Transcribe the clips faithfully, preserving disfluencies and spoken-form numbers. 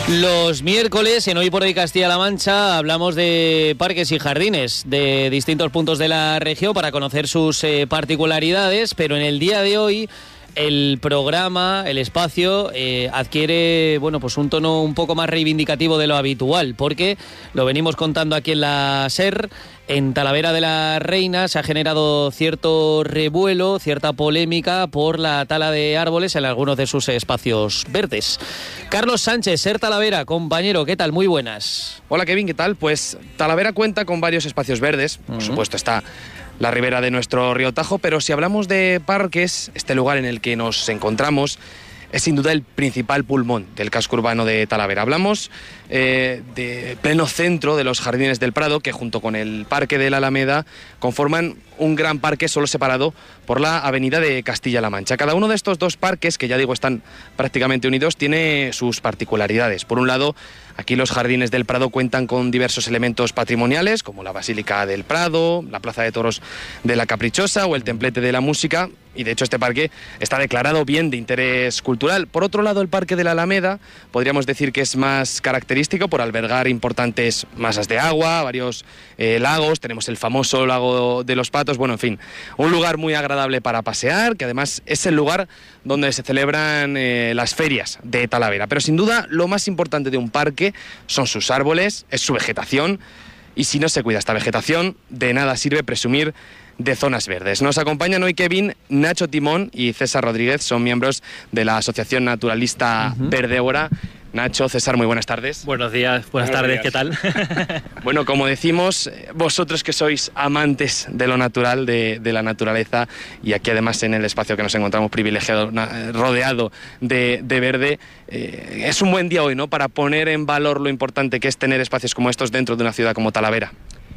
Los miércoles en Hoy por Hoy Castilla-La Mancha hablamos de parques y jardines de distintos puntos de la región para conocer sus eh, particularidades, pero en el día de hoy el programa, el espacio, eh, adquiere bueno, pues un tono un poco más reivindicativo de lo habitual, porque lo venimos contando aquí en la SER. En Talavera de la Reina se ha generado cierto revuelo, cierta polémica por la tala de árboles en algunos de sus espacios verdes. Carlos Sánchez, SER Talavera, compañero, ¿qué tal? Muy buenas. Hola Kevin, ¿qué tal? Pues Talavera cuenta con varios espacios verdes, por uh-huh. supuesto está la ribera de nuestro río Tajo, pero si hablamos de parques, este lugar en el que nos encontramos es sin duda el principal pulmón del casco urbano de Talavera. Hablamos eh, de pleno centro de los Jardines del Prado, que junto con el Parque de la Alameda conforman un gran parque solo separado por la avenida de Castilla-La Mancha. Cada uno de estos dos parques, que ya digo están prácticamente unidos, tiene sus particularidades. Por un lado, aquí los Jardines del Prado cuentan con diversos elementos patrimoniales, como la Basílica del Prado, la Plaza de Toros de la Caprichosa o el Templete de la Música, y de hecho este parque está declarado bien de interés cultural. Por otro lado, el Parque de la Alameda podríamos decir que es más característico por albergar importantes masas de agua, varios eh, lagos, tenemos el famoso lago de los Patos, bueno, en fin, un lugar muy agradable para pasear, que además es el lugar donde se celebran eh, las ferias de Talavera. Pero sin duda lo más importante de un parque son sus árboles, es su vegetación, y si no se cuida esta vegetación, de nada sirve presumir de zonas verdes. Nos acompañan hoy Kevin, Nacho Timón y César Rodríguez, son miembros de la Asociación Naturalista uh-huh. Verdébora. Nacho, César, muy buenas tardes. Buenos días, buenas, buenas tardes, días. ¿Qué tal? Bueno, como decimos, vosotros que sois amantes de lo natural, de, de la naturaleza, y aquí además en el espacio que nos encontramos privilegiado, rodeado de, de verde, eh, es un buen día hoy, ¿no?, para poner en valor lo importante que es tener espacios como estos dentro de una ciudad como Talavera.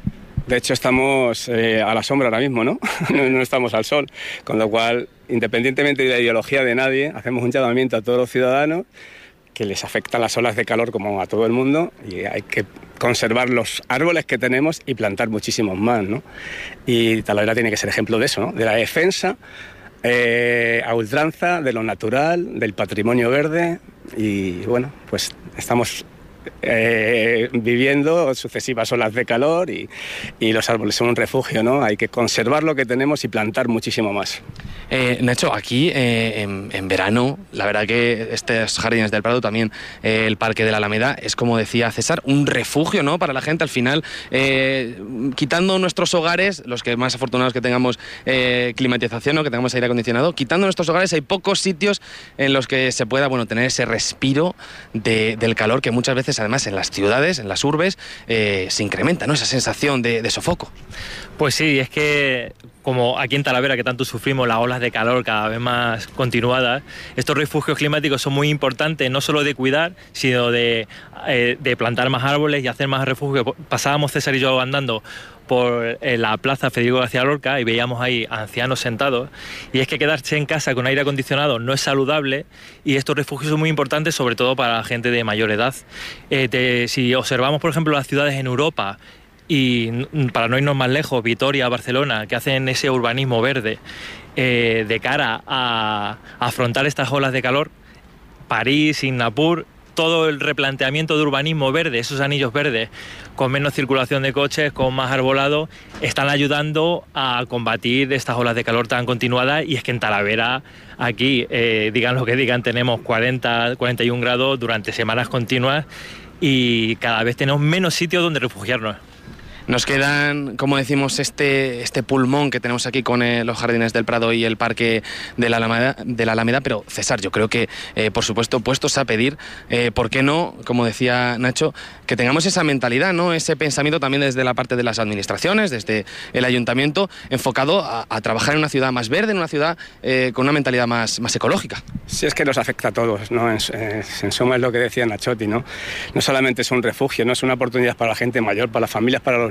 De hecho, estamos eh, a la sombra ahora mismo, ¿no? no, no estamos al sol, con lo cual, independientemente de la ideología de nadie, hacemos un llamamiento a todos los ciudadanos que les afectan las olas de calor como a todo el mundo, y hay que conservar los árboles que tenemos y plantar muchísimos más, ¿no? Y Talavera tiene que ser ejemplo de eso, ¿no?, de la defensa eh, a ultranza de lo natural, del patrimonio verde, y bueno, pues estamos Eh, viviendo sucesivas olas de calor y, y los árboles son un refugio, ¿no? Hay que conservar lo que tenemos y plantar muchísimo más. Eh, Nacho, aquí eh, en, en verano, la verdad que estos Jardines del Prado, también eh, el Parque de la Alameda, es, como decía César, un refugio, ¿no?, para la gente. Al final, eh, quitando nuestros hogares, los que más afortunados que tengamos eh, climatización o que tengamos aire acondicionado, quitando nuestros hogares hay pocos sitios en los que se pueda, bueno, tener ese respiro de, del calor que muchas veces además en las ciudades, en las urbes, eh, se incrementa, ¿no?, esa sensación de, de sofoco. Pues sí, es que como aquí en Talavera, que tanto sufrimos las olas de calor cada vez más continuadas, estos refugios climáticos son muy importantes, no solo de cuidar, sino de, eh, de plantar más árboles y hacer más refugios. Pasábamos César y yo andando por la plaza Federico García Lorca y veíamos ahí ancianos sentados, y es que quedarse en casa con aire acondicionado no es saludable, y estos refugios son muy importantes sobre todo para la gente de mayor edad. Eh, te, si observamos por ejemplo las ciudades en Europa, y para no irnos más lejos, Vitoria, Barcelona, que hacen ese urbanismo verde eh, de cara a, a afrontar estas olas de calor, París, Singapur, todo el replanteamiento de urbanismo verde, esos anillos verdes, con menos circulación de coches, con más arbolado, están ayudando a combatir estas olas de calor tan continuadas. Y es que en Talavera, aquí, eh, digan lo que digan, tenemos cuarenta, cuarenta y un grados durante semanas continuas, y cada vez tenemos menos sitios donde refugiarnos. Nos quedan, como decimos, este, este pulmón que tenemos aquí con eh, los Jardines del Prado y el Parque de la Alameda, de la Alameda. Pero César, yo creo que, eh, por supuesto, puestos a pedir, eh, ¿por qué no, como decía Nacho, que tengamos esa mentalidad, ¿no?, ese pensamiento también desde la parte de las administraciones, desde el ayuntamiento, enfocado a, a trabajar en una ciudad más verde, en una ciudad eh, con una mentalidad más, más ecológica? Sí, es que nos afecta a todos, ¿no? En, en suma es lo que decía Nachotti, ¿no? No solamente es un refugio, no es una oportunidad para la gente mayor, para las familias, para los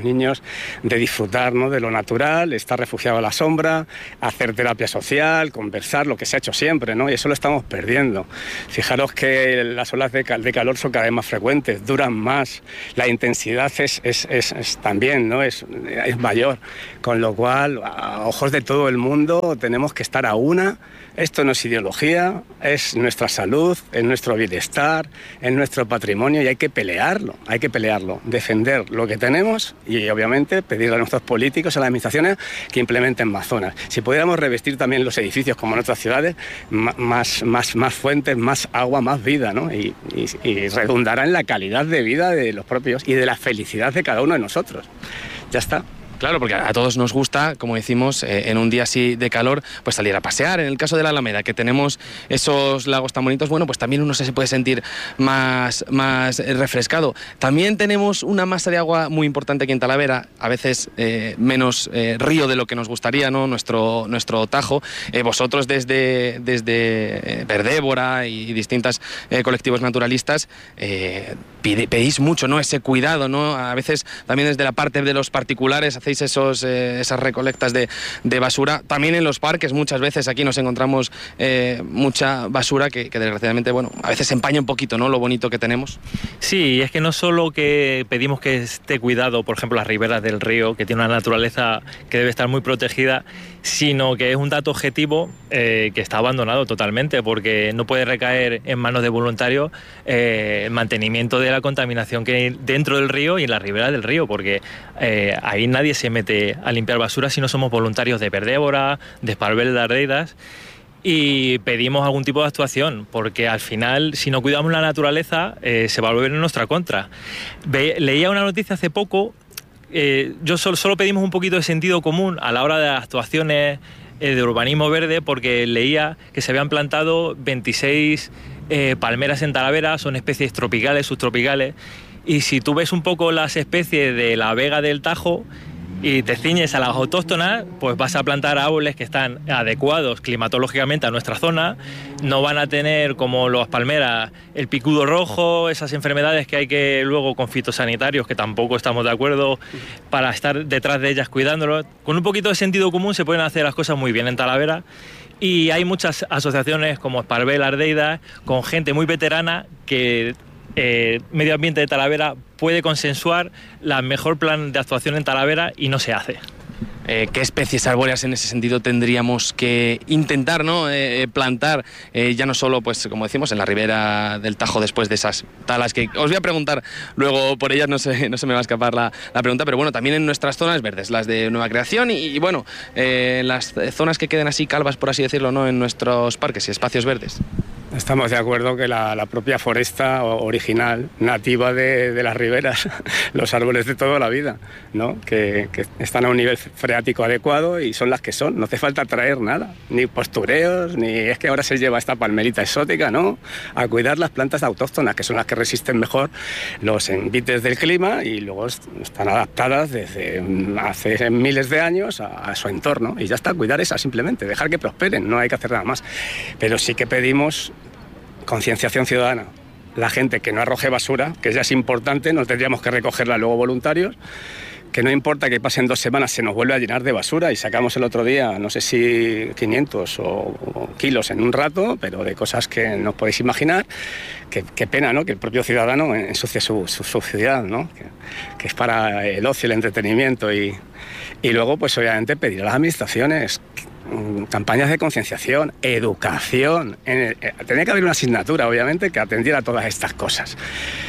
niños de disfrutar, ¿no?, de lo natural, estar refugiado a la sombra, hacer terapia social, conversar, lo que se ha hecho siempre, ¿no? Y eso lo estamos perdiendo. Fijaros que las olas de, cal de calor son cada vez más frecuentes, duran más, la intensidad es, es, es, es también, ¿no?, es, es mayor, con lo cual, a ojos de todo el mundo, tenemos que estar a una. Esto no es ideología, es nuestra salud, es nuestro bienestar, es nuestro patrimonio y hay que pelearlo, hay que pelearlo, defender lo que tenemos y obviamente pedir a nuestros políticos, a las administraciones que implementen más zonas. Si pudiéramos revestir también los edificios como en otras ciudades, más, más, más fuentes, más agua, más vida, ¿no? Y, y, y redundará en la calidad de vida de los propios y de la felicidad de cada uno de nosotros. Ya está. Claro, porque a todos nos gusta, como decimos, eh, en un día así de calor, pues salir a pasear. En el caso de la Alameda, que tenemos esos lagos tan bonitos, bueno, pues también uno se puede sentir más, más refrescado. También tenemos una masa de agua muy importante aquí en Talavera, a veces eh, menos eh, río de lo que nos gustaría, ¿no?, nuestro, nuestro Tajo. Eh, vosotros desde, desde Verdébora y distintos eh, colectivos naturalistas eh, pedís mucho, ¿no?, ese cuidado, ¿no? A veces también desde la parte de los particulares hacéis esos, eh, esas recolectas de, de basura. También en los parques muchas veces aquí nos encontramos eh, mucha basura que, que desgraciadamente, bueno, a veces empaña un poquito, ¿no?, lo bonito que tenemos. Sí, es que no solo que pedimos que esté cuidado, por ejemplo, las riberas del río, que tiene una naturaleza que debe estar muy protegida, sino que es un dato objetivo eh, que está abandonado totalmente, porque no puede recaer en manos de voluntarios eh, el mantenimiento de la contaminación que hay dentro del río y en la ribera del río, porque eh, ahí nadie se mete a limpiar basura si no somos voluntarios de Verdébora, de Esparvel de Ardeidas, y pedimos algún tipo de actuación, porque al final, si no cuidamos la naturaleza, eh, se va a volver en nuestra contra. Ve, leía una noticia hace poco. Eh, yo solo, solo pedimos un poquito de sentido común a la hora de las actuaciones eh, de urbanismo verde, porque leía que se habían plantado veintiséis eh, palmeras en Talavera, son especies tropicales, subtropicales, y si tú ves un poco las especies de la vega del Tajo y te ciñes a las autóctonas, pues vas a plantar árboles que están adecuados climatológicamente a nuestra zona, no van a tener, como las palmeras, el picudo rojo, esas enfermedades que hay que luego con fitosanitarios, que tampoco estamos de acuerdo, para estar detrás de ellas cuidándolos. Con un poquito de sentido común se pueden hacer las cosas muy bien en Talavera, y hay muchas asociaciones como Esparvel, Ardeidas, con gente muy veterana que eh, Medio Ambiente de Talavera puede consensuar la mejor plan de actuación en Talavera y no se hace. Eh, ¿Qué especies arbóreas en ese sentido tendríamos que intentar, ¿no?, eh, plantar? Eh, ya no solo, pues como decimos, en la ribera del Tajo, después de esas talas que os voy a preguntar luego por ellas, no se, no se me va a escapar la, la pregunta, pero bueno, también en nuestras zonas verdes, las de nueva creación y, y bueno, eh, las zonas que queden así calvas, por así decirlo, ¿no?, en nuestros parques y espacios verdes. Estamos de acuerdo que la, la propia foresta original, nativa de, de las riberas, los árboles de toda la vida, ¿no?, que, que están a un nivel freático adecuado y son las que son. No hace falta traer nada, ni postureos, ni es que ahora se lleva esta palmerita exótica, ¿no?, a cuidar las plantas autóctonas, que son las que resisten mejor los envites del clima y luego están adaptadas desde hace miles de años a, a su entorno. Y ya está, cuidar esas simplemente, dejar que prosperen, no hay que hacer nada más. Pero sí que pedimos concienciación ciudadana. La gente que no arroje basura, que ya es importante, no tendríamos que recogerla luego voluntarios, que no importa que pasen dos semanas, se nos vuelve a llenar de basura y sacamos el otro día, no sé si quinientos o, o kilos en un rato, pero de cosas que no os podéis imaginar. Qué, qué pena, ¿no?, que el propio ciudadano ensucie su, su, su ciudad, ¿no?, que, que es para el ocio, el entretenimiento y, y luego, pues obviamente, pedir a las administraciones campañas de concienciación, educación. En el, eh, tenía que haber una asignatura, obviamente, que atendiera a todas estas cosas.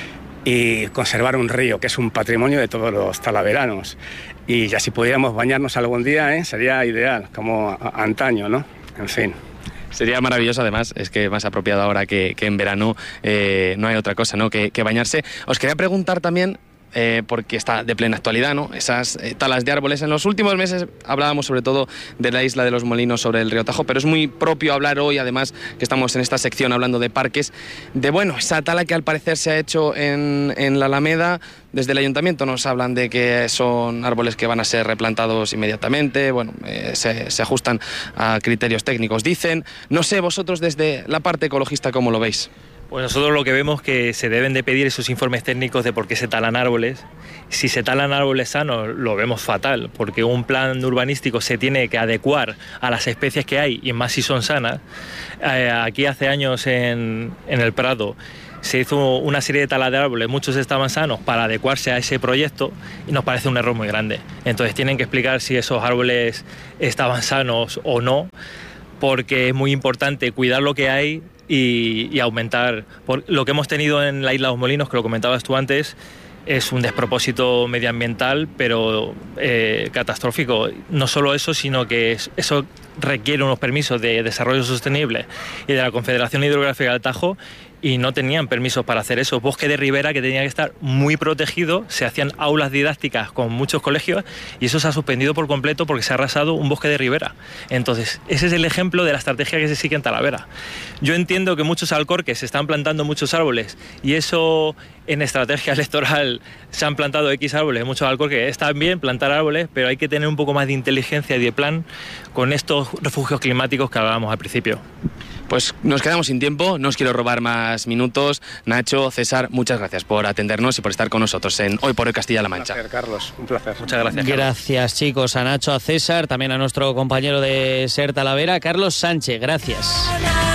Y conservar un río, que es un patrimonio de todos los talaveranos. Y ya si pudiéramos bañarnos algún día, ¿eh?, sería ideal, como a, antaño, ¿no? En fin. Sería maravilloso, además, es que más apropiado ahora que, que en verano eh, no hay otra cosa, ¿no?, que, que bañarse. Os quería preguntar también, Eh, porque está de plena actualidad, ¿no?, esas eh, talas de árboles. En los últimos meses hablábamos sobre todo de la isla de los Molinos sobre el río Tajo, pero es muy propio hablar hoy, además que estamos en esta sección hablando de parques, de bueno, esa tala que al parecer se ha hecho en, en la Alameda. Desde el ayuntamiento nos hablan de que son árboles que van a ser replantados inmediatamente, bueno, eh, se, se ajustan a criterios técnicos, dicen. No sé, vosotros desde la parte ecologista, ¿cómo lo veis? Pues nosotros lo que vemos que se deben de pedir esos informes técnicos de por qué se talan árboles. Si se talan árboles sanos, lo vemos fatal, porque un plan urbanístico se tiene que adecuar a las especies que hay, y más si son sanas. Eh, aquí hace años en, en el Prado se hizo una serie de talas de árboles, muchos estaban sanos para adecuarse a ese proyecto, y nos parece un error muy grande. Entonces tienen que explicar si esos árboles estaban sanos o no, porque es muy importante cuidar lo que hay y, y aumentar. Por lo que hemos tenido en la isla de los Molinos, que lo comentabas tú antes, es un despropósito medioambiental, pero eh, catastrófico. No solo eso, sino que es, eso requiere unos permisos de desarrollo sostenible y de la Confederación Hidrográfica del Tajo, y no tenían permisos para hacer eso. Bosque de ribera que tenía que estar muy protegido, se hacían aulas didácticas con muchos colegios, y eso se ha suspendido por completo porque se ha arrasado un bosque de ribera. Entonces, ese es el ejemplo de la estrategia que se sigue en Talavera. Yo entiendo que muchos alcorques se están plantando muchos árboles, y eso en estrategia electoral se han plantado X árboles, muchos alcorques. Está bien plantar árboles, pero hay que tener un poco más de inteligencia y de plan con estos refugios climáticos que hablábamos al principio. Pues nos quedamos sin tiempo, no os quiero robar más minutos. Nacho, César, muchas gracias por atendernos y por estar con nosotros en Hoy por Hoy Castilla-La Mancha. Un placer, Carlos, un placer. Muchas gracias, Carlos. Gracias, chicos, a Nacho, a César, también a nuestro compañero de SER Talavera, Carlos Sánchez. Gracias.